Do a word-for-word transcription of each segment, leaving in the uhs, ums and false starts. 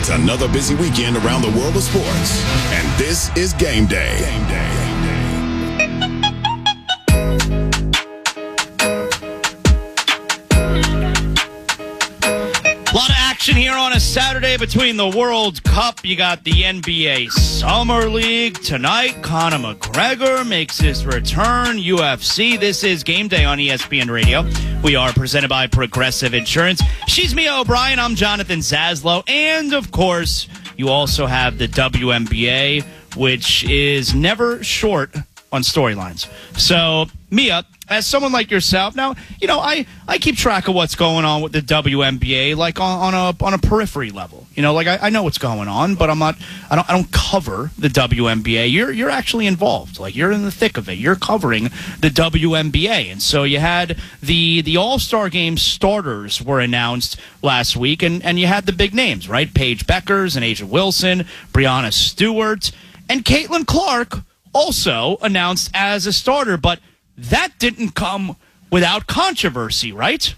It's another busy weekend around the world of sports, and this is Game Day. Game Day. A lot of action here on a Saturday between the World Cup. You got the N B A Summer League tonight. Conor McGregor makes his return. U F C. This is Game Day on E S P N Radio. We are presented by Progressive Insurance. She's Mia O'Brien. I'm Jonathan Zaslow. And, of course, you also have the W N B A, which is never short on storylines. So, Mia, as someone like yourself, now, you know, I, I keep track of what's going on with the W N B A, like on, on a on a periphery level. You know, like I, I know what's going on, but I'm not. I don't. I don't cover the W N B A. You're you're actually involved. Like you're in the thick of it. You're covering the W N B A, and so you had the the All-Star Game starters were announced last week, and and you had the big names, right? Paige Beckers and Asia Wilson, Breanna Stewart, and Caitlin Clark also announced as a starter, but that didn't come without controversy, right?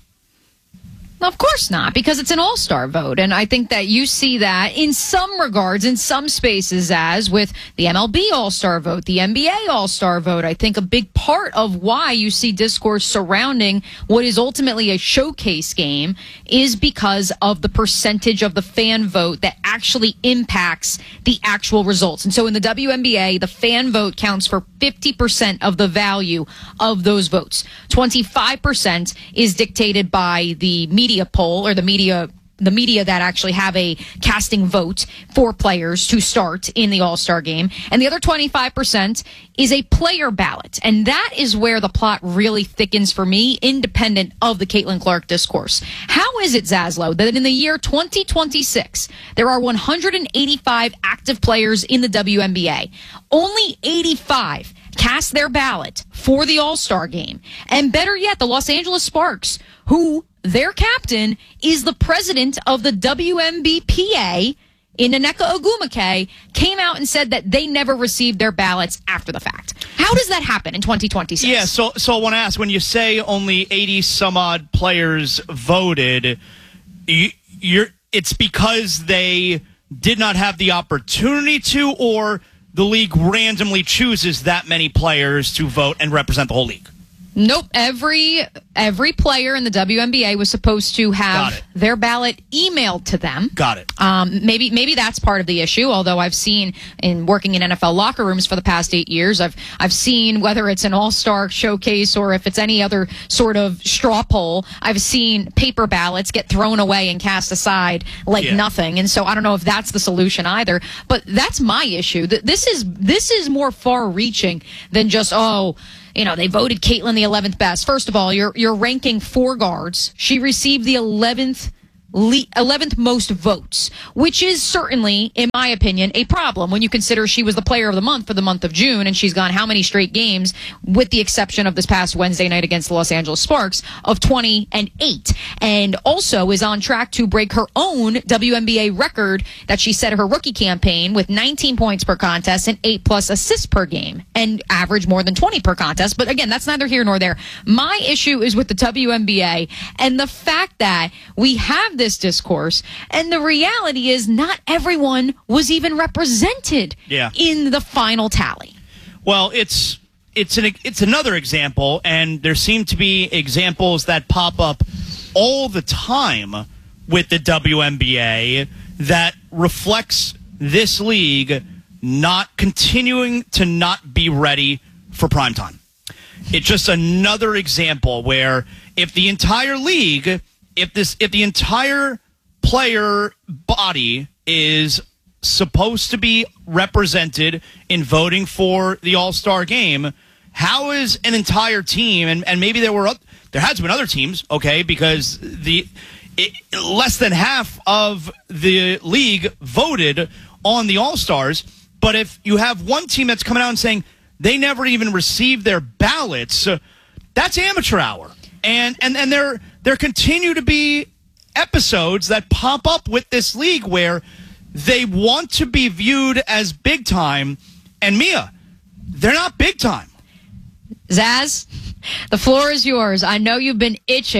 Of course not, because it's an all-star vote. And I think that you see that in some regards, in some spaces, as with the M L B all-star vote, the N B A all-star vote. I think a big part of why you see discourse surrounding what is ultimately a showcase game is because of the percentage of the fan vote that actually impacts the actual results. And so in the W N B A, the fan vote counts for fifty percent of the value of those votes. twenty-five percent is dictated by the media poll or the media the media that actually have a casting vote for players to start in the All-Star game. And the other twenty-five percent is a player ballot. And that is where the plot really thickens for me, independent of the Caitlin Clark discourse. How is it, Zaslow, that in the year twenty twenty-six, there are one hundred eighty-five active players in the W N B A? Only eighty-five cast their ballot for the All-Star game. And better yet, the Los Angeles Sparks, who their captain is the president of the W N B P A, Nneka Ogwumike, came out and said that they never received their ballots after the fact. How does that happen in twenty twenty-six? Yeah, so so I want to ask, when you say only eighty some odd players voted, you, you're it's because they did not have the opportunity to, or the league randomly chooses that many players to vote and represent the whole league? Nope. Every every player in the W N B A was supposed to have their ballot emailed to them. Got it. Um, maybe maybe that's part of the issue. Although I've seen in working in N F L locker rooms for the past eight years, I've I've seen whether it's an all-star showcase or if it's any other sort of straw poll, I've seen paper ballots get thrown away and cast aside like yeah. nothing. And so I don't know if that's the solution either. But that's my issue. This is this is more far-reaching than just oh. You know, they voted Caitlin the eleventh best. First of all, you're you're ranking four guards. She received the eleventh le- eleventh most votes, which is certainly, in my opinion, a problem when you consider she was the player of the month for the month of June, and she's gone how many straight games, with the exception of this past Wednesday night against the Los Angeles Sparks, of twenty and eight, and also is on track to break her own W N B A record that she set her rookie campaign with nineteen points per contest and eight plus assists per game, and average more than twenty per contest. But again, that's neither here nor there. My issue is with the W N B A and the fact that we have this discourse, and the reality is not everyone was even represented yeah. in the final tally. Well, it's it's an it's another example, and there seem to be examples that pop up all the time with the W N B A that reflects this league not continuing to not be ready for prime time. It's just another example where if the entire league, if this, if the entire player body is supposed to be represented in voting for the All-Star game, how is an entire team, and, and maybe there were there has been other teams, okay, because the it, less than half of the league voted on the All-Stars, but if you have one team that's coming out and saying they never even received their ballots, that's amateur hour. And and and there there continue to be episodes that pop up with this league where they want to be viewed as big time, and Mia, they're not big time. Zaz, the floor is yours. I know you've been itching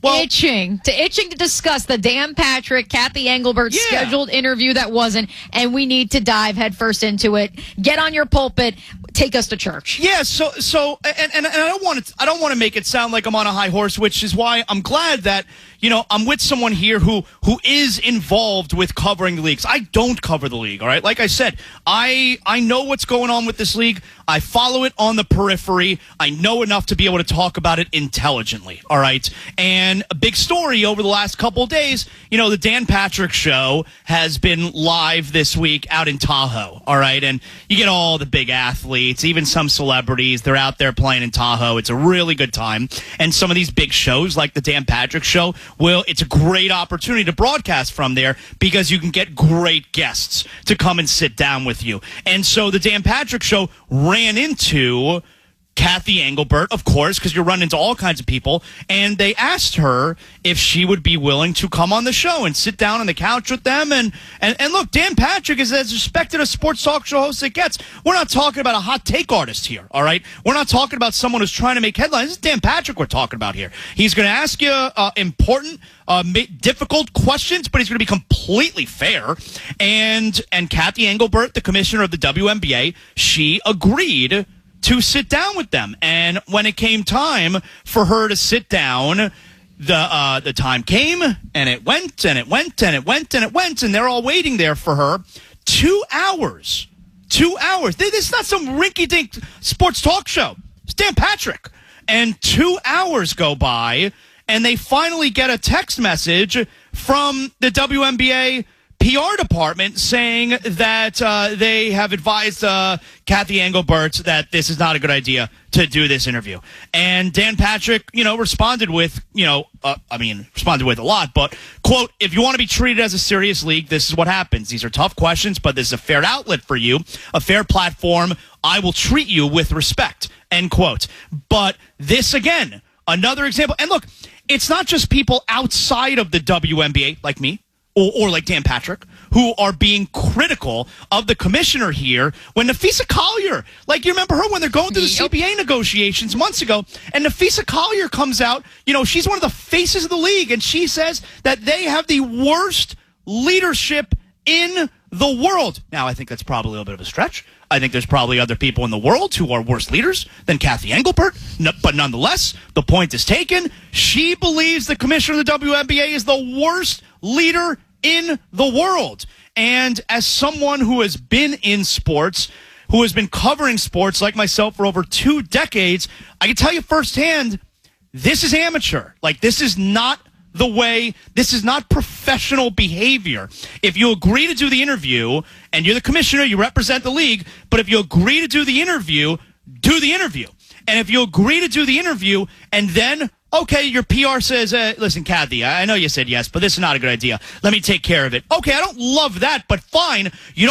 Well, itching to itching to discuss the Dan Patrick, Kathy Engelbert Yeah. scheduled interview that wasn't, and we need to dive headfirst into it. Get on your pulpit, take us to church. Yeah, so so and, and, and I don't want to I don't want to make it sound like I'm on a high horse, which is why I'm glad that, you know, I'm with someone here who who is involved with covering the leagues. I don't cover the league, all right? Like I said, I I know what's going on with this league. I follow it on the periphery. I know enough to be able to talk about it intelligently, all right? And a big story over the last couple of days, you know, the Dan Patrick Show has been live this week out in Tahoe, all right? And you get all the big athletes, even some celebrities. They're out there playing in Tahoe. It's a really good time. And some of these big shows like the Dan Patrick Show, well, it's a great opportunity to broadcast from there because you can get great guests to come and sit down with you. And so the Dan Patrick Show ran into Kathy Engelbert, of course, because you run into all kinds of people, and they asked her if she would be willing to come on the show and sit down on the couch with them. And, and, and look, Dan Patrick is as respected a sports talk show host it gets. We're not talking about a hot take artist here, all right? We're not talking about someone who's trying to make headlines. This is Dan Patrick we're talking about here. He's going to ask you uh, important, uh, difficult questions, but he's going to be completely fair. And, and Kathy Engelbert, the commissioner of the W N B A, she agreed to sit down with them. And when it came time for her to sit down, the uh, the time came, and it went, and it went, and it went, and it went, and they're all waiting there for her. Two hours. Two hours. This is not some rinky-dink sports talk show. It's Dan Patrick. And two hours go by, and they finally get a text message from the W N B A P R department saying that uh, they have advised uh, Kathy Engelbert that this is not a good idea to do this interview. And Dan Patrick, you know, responded with, you know, uh, I mean, responded with a lot, but, quote, if you want to be treated as a serious league, this is what happens. These are tough questions, but this is a fair outlet for you, a fair platform. I will treat you with respect, end quote. But this, again, another example. And look, it's not just people outside of the W N B A, like me, Or, or like Dan Patrick, who are being critical of the commissioner here when Nafisa Collier, like you remember her when they're going through the Yep. C B A negotiations months ago, and Nafisa Collier comes out, you know, she's one of the faces of the league, and she says that they have the worst leadership in the world. Now, I think that's probably a little bit of a stretch. I think there's probably other people in the world who are worse leaders than Kathy Engelbert, no, but nonetheless, the point is taken. She believes the commissioner of the W N B A is the worst leader in the world. And as someone who has been in sports, who has been covering sports like myself for over two decades, I can tell you firsthand, this is amateur. Like, this is not the way, this is not professional behavior. If you agree to do the interview, and you're the commissioner, you represent the league, but if you agree to do the interview, do the interview. And if you agree to do the interview, and then, okay, your P R says, uh, listen, Kathy, I know you said yes, but this is not a good idea. Let me take care of it. Okay, I don't love that, but fine. You don't